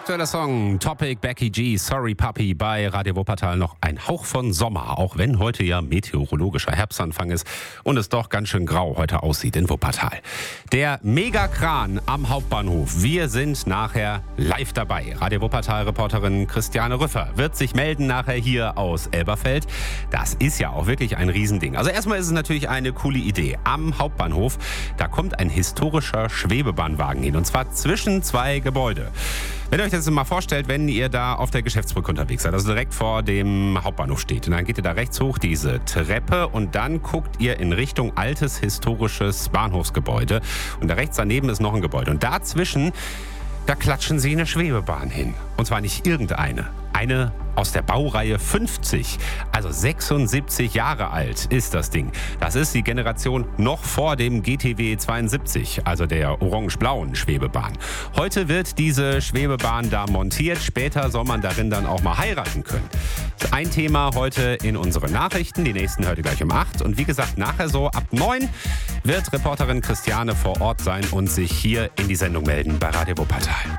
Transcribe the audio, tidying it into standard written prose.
Aktueller Song, Topic, Becky G, Sorry Puppy bei Radio Wuppertal. Noch ein Hauch von Sommer, auch wenn heute ja meteorologischer Herbstanfang ist und es doch ganz schön grau heute aussieht in Wuppertal. Der Megakran am Hauptbahnhof. Wir sind nachher live dabei. Radio Wuppertal-Reporterin Christiane Rüffer wird sich melden nachher hier aus Elberfeld. Das ist ja auch wirklich ein Riesending. Also erstmal ist es natürlich eine coole Idee. Am Hauptbahnhof, da kommt ein historischer Schwebebahnwagen hin und zwar zwischen zwei Gebäude. Wenn ihr euch das mal vorstellt, wenn ihr da auf der Geschäftsbrücke unterwegs seid, also direkt vor dem Hauptbahnhof steht, und dann geht ihr da rechts hoch diese Treppe und dann guckt ihr in Richtung altes historisches Bahnhofsgebäude und da rechts daneben ist noch ein Gebäude und dazwischen, da klatschen sie eine Schwebebahn hin. Und zwar nicht irgendeine. Eine aus der Baureihe 50, also 76 Jahre alt ist das Ding. Das ist die Generation noch vor dem GTW 72, also der orange-blauen Schwebebahn. Heute wird diese Schwebebahn da montiert, später soll man darin dann auch mal heiraten können. Das ist ein Thema heute in unseren Nachrichten, die nächsten hört ihr gleich um 8. Und wie gesagt, nachher so ab 9 wird Reporterin Christiane vor Ort sein und sich hier in die Sendung melden bei Radio Wuppertal.